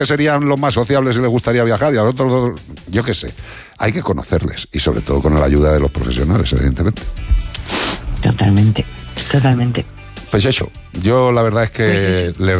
que serían los más sociables y les gustaría viajar, y a los otros dos, yo qué sé. Hay que conocerles, y sobre todo con la ayuda de los profesionales, evidentemente. Totalmente. Pues eso, yo la verdad es que les